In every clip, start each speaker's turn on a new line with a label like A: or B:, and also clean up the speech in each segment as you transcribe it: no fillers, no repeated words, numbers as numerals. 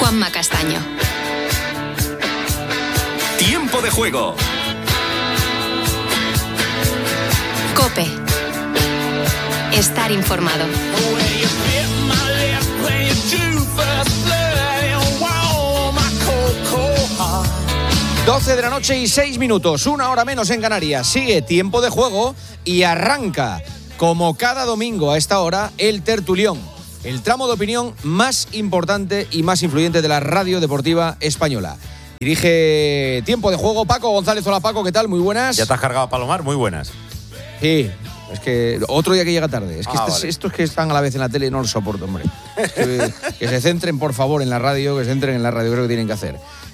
A: Juanma Castaño.
B: Tiempo de juego.
A: COPE. Estar informado.
C: 12 de la noche y 6 minutos, 1 hora menos en Canarias. Sigue Tiempo de Juego y arranca, como cada domingo a esta hora, el tertulión, el tramo de opinión más importante y más influyente de la radio deportiva española. Dirige Tiempo de Juego Paco González. Hola Paco, ¿qué tal? Muy buenas.
D: ¿Ya te has cargado a Palomar? Muy buenas.
C: Sí, es que otro día que llega tarde. Es que
D: vale.
C: estos que están a la vez en la tele no los soporto, hombre. Es que se centren, por favor, en la radio, que se centren en la radio, creo que tienen que hacer.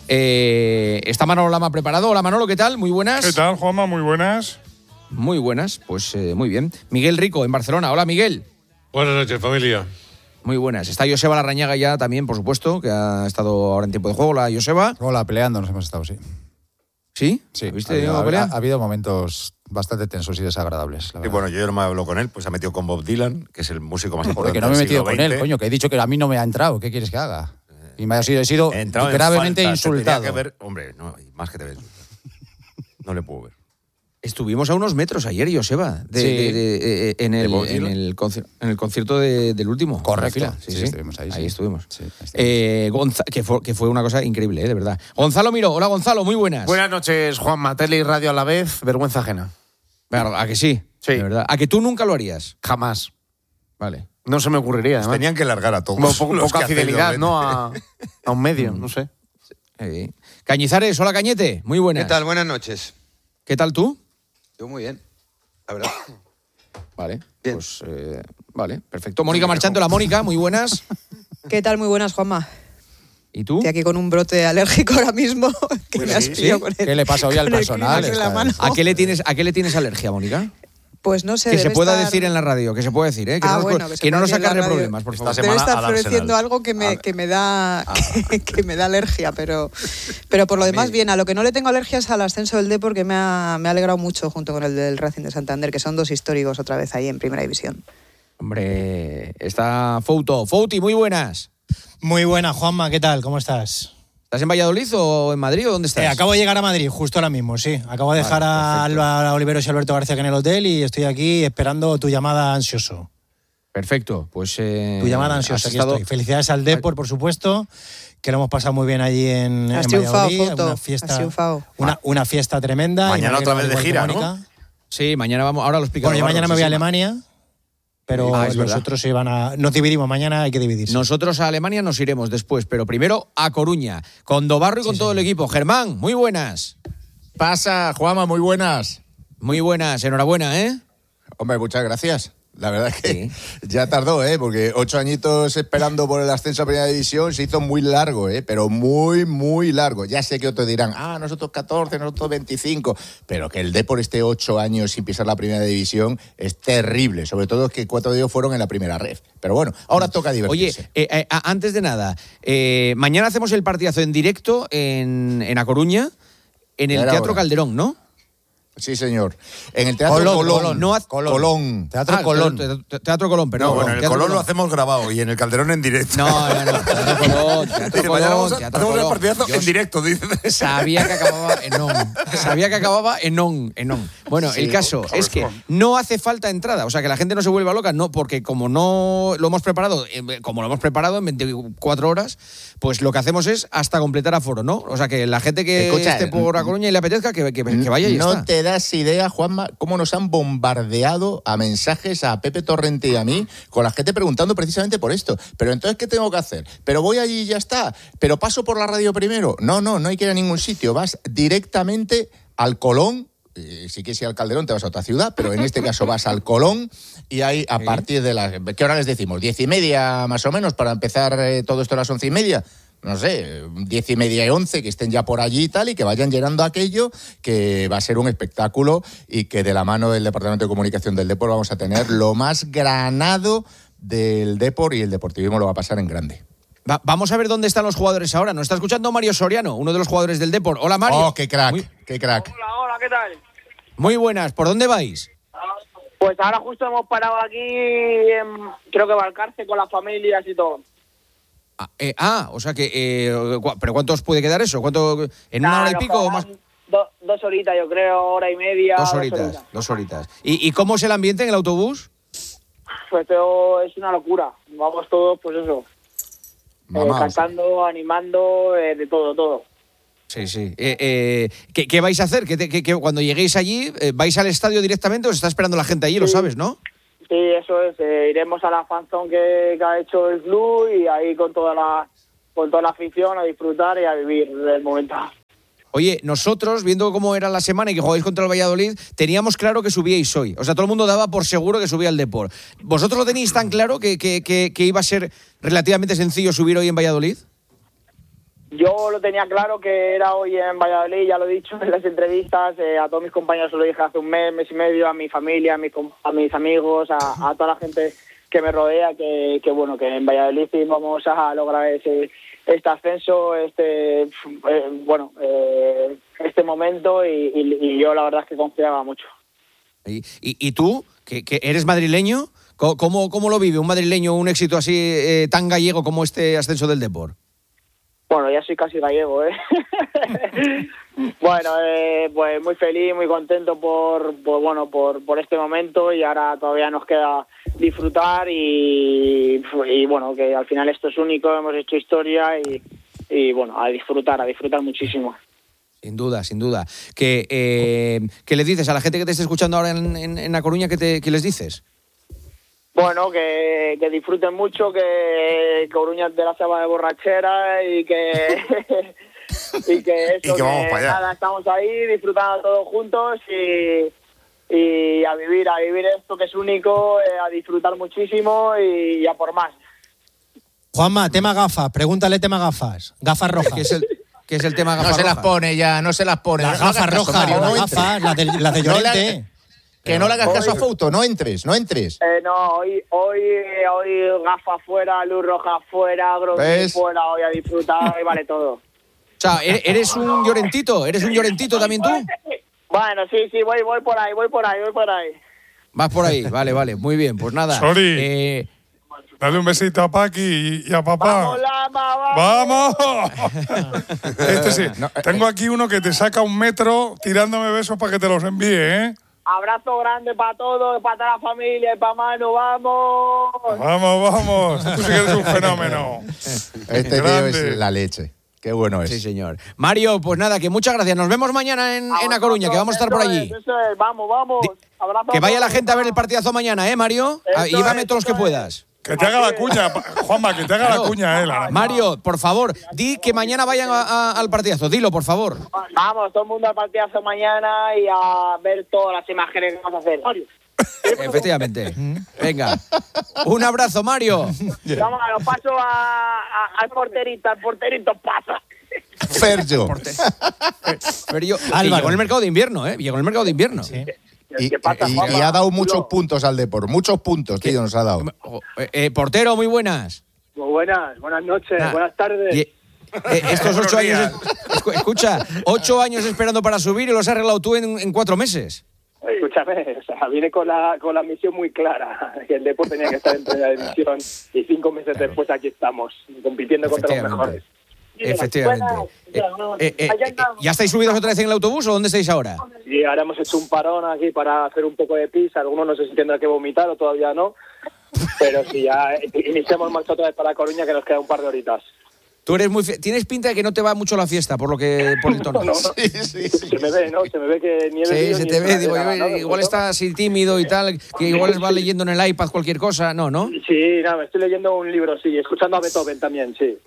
C: Está Manolo Lama preparado. Hola Manolo, ¿qué tal? Muy buenas.
E: ¿Qué tal, Juanma? Muy buenas.
C: Muy buenas, pues muy bien. Miguel Rico, en Barcelona. Hola Miguel.
F: Buenas noches, familia.
C: Muy buenas. Está Joseba Larrañaga ya también, por supuesto, que ha estado ahora en Tiempo de Juego. Hola Joseba.
G: Hola, peleando nos hemos estado, sí.
C: ¿Sí?
G: Sí.
C: ¿Viste
G: Ha
C: pelea?
G: habido momentos bastante tensos y desagradables.
D: Y bueno, yo no me hablo con él, pues se ha metido con Bob Dylan, que es el músico más
G: Porque
D: importante
G: no me he
D: del
G: metido
D: siglo
G: con él,
D: XX.
G: coño, que he dicho que a mí no me ha entrado. ¿Qué quieres que haga? Y me he sido
D: Entrado en
G: gravemente
D: falta, te tenía
G: insultado.
D: que ver, hombre, no, más que te ves. No le puedo ver.
C: Estuvimos a unos metros ayer, Joseba, en el concierto del último.
G: Correcto.
C: En la fila.
G: Sí, estuvimos ahí.
C: Ahí estuvimos.
G: Sí, ahí estuvimos.
C: Que fue una cosa increíble, de verdad. Gonzalo Miró. Hola Gonzalo, muy buenas.
H: Buenas noches, Juanma. Tele y radio a la vez, vergüenza ajena.
C: ¿A que sí?
H: Sí.
C: De verdad. ¿A que tú nunca lo harías?
H: Jamás.
C: Vale.
H: No se me ocurriría, además.
D: Tenían que largar a todos.
H: Como poca fidelidad, ¿no? A un medio, no sé.
C: Cañizares, hola Cañete, muy buenas.
I: ¿Qué tal? Buenas noches.
C: ¿Qué tal tú?
I: Yo muy bien, la verdad.
C: Vale,
I: Bien.
C: pues vale, perfecto. Mónica Marchante, hola Mónica, muy buenas.
J: ¿Qué tal? Muy buenas, Juanma.
C: ¿Y tú?
J: Estoy aquí con un brote alérgico ahora mismo que me has pillado con el,
G: ¿Qué le pasa hoy al
J: con el
G: personal?
J: Kleenex en la mano.
C: ¿A qué le tienes alergia, Mónica?
J: Pues no sé,
C: Que se
J: debe
C: pueda
J: estar-
C: decir en la radio, que se pueda decir, ¿eh? Que
J: Ah,
C: no
J: bueno,
C: nos,
J: que se
C: que no
J: puede
C: nos
J: decir en la
C: acarre
J: radio.
C: problemas, por favor.
D: Esta
J: Debe
D: semana
J: estar
D: al
J: floreciendo
D: Arsenal.
J: algo que me da que me da alergia, pero por lo demás bien. A lo que no le tengo alergia es al ascenso del Depor, que me ha alegrado mucho junto con el del Racing de Santander, que son dos históricos otra vez ahí en Primera División.
C: Hombre, está Fouti, muy buenas.
K: Muy buena, Juanma, ¿qué tal? ¿Cómo estás?
C: ¿Estás en Valladolid o en Madrid o dónde estás?
K: Acabo de llegar a Madrid, justo ahora mismo, sí. Acabo de dejar a Oliveros y Alberto García en el hotel y estoy aquí esperando tu llamada ansioso.
C: Perfecto, pues...
K: Tu llamada ansiosa, aquí estoy. Felicidades al Depor, por supuesto, que lo hemos pasado muy bien allí en
J: Has triunfado,
K: Valladolid.
J: Fouto,
K: Una fiesta,
J: has triunfado.
K: una fiesta tremenda.
D: Mañana
K: Y me
D: otra
K: alegro,
D: vez de
K: igual que
D: gira, ¿no?
K: Mónica.
C: Sí, mañana vamos, ahora lo explico.
K: Bueno, yo mañana me voy a Alemania, pero
C: es
K: los
C: verdad.
K: otros se van a... Nos dividimos, mañana hay que dividirse.
C: Nosotros a Alemania nos iremos después, pero primero a Coruña, con Dobarro y con todo el equipo. Germán, muy buenas.
L: Pasa, Juanma, muy buenas.
C: Muy buenas, enhorabuena, ¿eh?
L: Hombre, muchas gracias. La verdad es que ya tardó, porque 8 añitos esperando por el ascenso a Primera División se hizo muy largo, pero muy, muy largo. Ya sé que otros dirán, nosotros 14, nosotros 25, pero que el Depor esté 8 años sin pisar la Primera División es terrible, sobre todo que 4 de ellos fueron en la primera red. Pero bueno, ahora toca divertirse.
C: Oye, antes de nada, mañana hacemos el partidazo en directo en A Coruña, en el
L: Ya era
C: Teatro
L: hora.
C: Calderón, ¿no?
L: Sí, señor. En el Teatro Colón. Colón.
G: Teatro Colón.
C: Teatro Colón, perdón.
D: No, bueno, en el
C: Teatro
D: Colón lo hacemos grabado y en el Calderón en directo.
C: No. Teatro Colón, Teatro
D: Dice, mañana
C: Colón,
D: hacemos el partidazo en directo, dice.
C: Sabía que acababa en on. Bueno,
L: Sí,
C: el caso es que no hace falta entrada, o sea, que la gente no se vuelva loca, no, porque como no lo hemos preparado, en 24 horas, pues lo que hacemos es hasta completar aforo, ¿no? O sea, que la gente que
L: Escucha,
C: esté por A Coruña y le apetezca, que vaya y ya
L: no
C: está.
L: te das idea, Juanma, cómo nos han bombardeado a mensajes a Pepe Torrente y a mí, con la gente preguntando precisamente por esto. Pero entonces, ¿qué tengo que hacer? Pero voy allí y ya está. Pero paso por la radio primero. No hay que ir a ningún sitio. Vas directamente al Colón. Si quieres ir al Calderón te vas a otra ciudad, pero en este caso vas al Colón y ahí a partir de las... ¿Qué hora les decimos? 10:30 más o menos para empezar todo esto a las 11:30. No sé, 10:30 y 11, que estén ya por allí y tal, y que vayan llenando aquello, que va a ser un espectáculo y que de la mano del Departamento de Comunicación del Depor vamos a tener lo más granado del Depor y el deportivismo lo va a pasar en grande.
C: Vamos a ver dónde están los jugadores ahora. Nos está escuchando Mario Soriano, uno de los jugadores del Depor. Hola, Mario.
L: ¡Oh, qué crack! ¡Qué crack!
M: Hola, ¿qué tal?
C: Muy buenas. ¿Por dónde vais?
M: Pues ahora justo hemos parado aquí, creo que Valcarce, con las familias y todo.
C: O sea que... ¿Pero cuánto os puede quedar eso? ¿Cuánto, ¿en una hora y pico o más?
M: 2 horitas, yo creo, hora y media.
C: 2 horitas. ¿Y cómo es el ambiente en el autobús?
M: Pues todo es una locura. Vamos todos, pues eso. Cantando, animando, de todo.
C: Sí. ¿Qué vais a hacer? ¿Que cuando lleguéis allí, vais al estadio directamente o os está esperando la gente allí? Sí. Lo sabes, ¿no?
M: Sí, eso es. Iremos a la fanzone que ha hecho el club y ahí con toda la afición a disfrutar y a vivir el momento.
C: Oye, nosotros, viendo cómo era la semana y que jugáis contra el Valladolid, teníamos claro que subíais hoy. O sea, todo el mundo daba por seguro que subía el Depor. ¿Vosotros lo teníais tan claro que iba a ser relativamente sencillo subir hoy en Valladolid?
M: Yo lo tenía claro que era hoy en Valladolid, ya lo he dicho en las entrevistas, a todos mis compañeros se lo dije hace un mes y medio, a mi familia, a mis amigos, a toda la gente que me rodea, que en Valladolid vamos a lograr este ascenso, este momento y yo la verdad es que confiaba mucho.
C: ¿Y tú, que eres madrileño, cómo lo vive un madrileño un éxito así tan gallego como este ascenso del Depor?
M: Bueno, ya soy casi gallego, ¿eh? Bueno, pues muy feliz, muy contento por este momento y ahora todavía nos queda disfrutar y bueno, que al final esto es único, hemos hecho historia y bueno, a disfrutar muchísimo.
C: Sin duda. ¿Qué le dices a la gente que te esté escuchando ahora en A Coruña? ¿Qué les dices?
M: Bueno, que disfruten mucho, que Coruña es de la selva de borrachera y que
L: vamos para allá.
M: Nada, estamos ahí disfrutando todos juntos y a vivir esto que es único, a disfrutar muchísimo y a por más.
K: Juanma, tema gafas, pregúntale tema gafas. Gafas rojas.
C: ¿Qué es el tema gafas rojas?
L: No se las pone ya, no se las pone.
K: Las gafas rojas, no gafas, las de Llorente.
L: Que no le hagas caso a Fouto, no entres.
M: No, hoy gafas fuera, luz roja fuera, Grosny fuera, hoy a disfrutar y vale todo.
C: O sea, ¿eres un llorentito también tú?
M: Bueno, sí, voy por ahí.
C: Vas por ahí, vale, muy bien, pues nada.
E: Sorry. Dale un besito a Paqui y a papá. ¡Vamos! Sí. Tengo aquí uno que te saca 1 metro tirándome besos para que te los envíe, ¿eh?
M: Abrazo grande para todos, para toda la familia y para Manu, ¡vamos!
E: ¡Vamos! Tú sí que eres un fenómeno.
L: Este tío es la leche. Qué bueno es.
C: Sí, señor. Mario, pues nada, que muchas gracias. Nos vemos mañana en A Coruña, que vamos a estar por allí.
M: Vamos. Abrazo
C: que vaya la gente a ver el partidazo mañana, Mario? Llévame todos los que puedas.
E: Que te haga la cuña, Juanma, que te haga la cuña él.
C: Mario, por favor, di que mañana vayan al partidazo. Dilo, por favor.
M: Vamos, todo el mundo al partidazo mañana y a ver todas las imágenes que vamos a hacer. Mario.
C: Efectivamente. Venga. Un abrazo, Mario.
M: Vamos, lo paso al porterito. El porterito pasa.
L: Ferjo.
C: Llegó en el mercado de invierno, ¿eh? Llegó en el mercado de invierno.
K: Sí.
L: Y ha dado muchos puntos al Depor. Muchos puntos, tío, nos ha dado.
C: Portero, muy buenas.
M: Muy buenas noches, buenas tardes.
C: Estos 8 años... Escucha, 8 años esperando para subir y los has arreglado tú en 4 meses.
M: Escúchame, o sea, viene con la misión muy clara. Que el Depor tenía que estar en primera división y 5 meses después aquí estamos, compitiendo contra los mejores.
C: Efectivamente. ¿Ya estáis subidos otra vez en el autobús o dónde estáis ahora?
M: Sí, ahora hemos hecho un parón aquí para hacer un poco de pis. Algunos no sé si tendrán que vomitar o todavía no. Pero sí, ya iniciamos marcha otra vez para Coruña, que nos queda un par de horitas.
C: Tú eres tienes pinta de que no te va mucho la fiesta, por el tono.
M: No. Sí. Se me ve, ¿no? Se me ve que ni
C: Sí, se te ve. Digo, igual está así tímido y tal, que igual va leyendo en el iPad cualquier cosa, ¿no?
M: Sí, nada, me estoy leyendo un libro, sí, escuchando a Beethoven también, sí.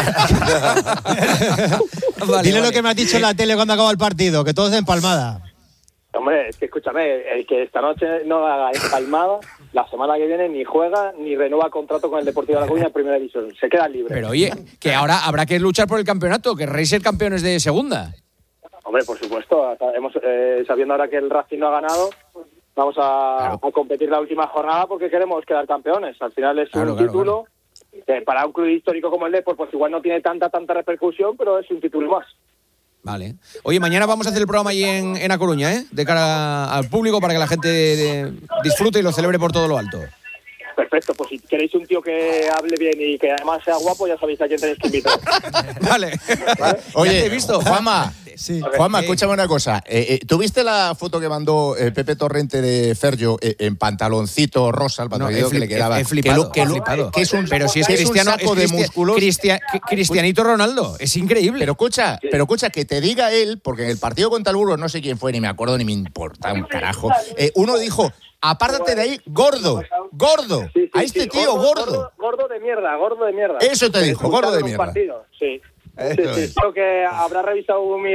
K: Dile lo que me has dicho en la tele cuando acaba el partido, que todo es de empalmada.
M: Hombre, es que escúchame, el que esta noche no haga empalmada, la semana que viene ni juega ni renueva contrato con el Deportivo de La Coruña en primera división. Se queda libre.
C: Pero oye, que ahora habrá que luchar por el campeonato, querréis ser campeones de segunda.
M: Hombre, por supuesto. Sabiendo ahora que el Racing no ha ganado, vamos a competir la última jornada porque queremos quedar campeones. Al final es un título. Para un club histórico como el Depor, pues igual no tiene tanta repercusión, pero es un título más.
C: Vale. Oye, mañana vamos a hacer el programa allí en A Coruña, de cara al público, para que la gente disfrute y lo celebre por todo lo alto.
M: Perfecto, pues si queréis un tío que hable bien y que además sea guapo, ya sabéis a quién tenéis que invitar.
C: Vale.
L: Oye,
C: Ya te he visto.
L: Juanma,
K: Sí.
L: Juanma, escúchame una cosa. ¿Tuviste la foto que mandó Pepe Torrente de Ferjo en pantaloncito rosa, el pantalón que le quedaba?
C: He flipado,
L: que
C: he flipado.
L: que es un,
C: pero si es
L: que
C: Cristiano,
L: un saco de músculos.
C: Cristianito Ronaldo, es increíble.
L: Pero escucha, que te diga él, porque en el partido contra el Burgos no sé quién fue, ni me acuerdo, ni me importa un carajo. Uno dijo, apártate de ahí, gordo.
M: Sí,
L: a este tío, gordo.
M: Gordo de mierda.
L: Eso te dijo, gordo de mierda.
M: Sí. Creo que habrá revisado mi